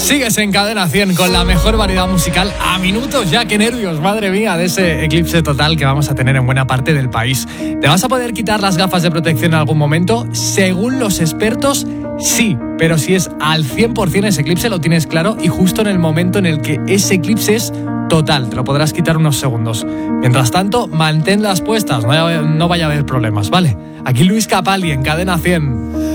Sigues en Cadena 100 con la mejor variedad musical a minutos ya. Qué nervios, madre mía, de ese eclipse total que vamos a tener en buena parte del país. ¿Te vas a poder quitar las gafas de protección en algún momento? Según los expertos, sí, pero si es al 100% ese eclipse, lo tienes claro, y justo en el momento en el que ese eclipse es total, te lo podrás quitar unos segundos. Mientras tanto, manténlas puestas, no vaya a haber problemas, ¿vale? Aquí Luis Capaldi en Cadena 100.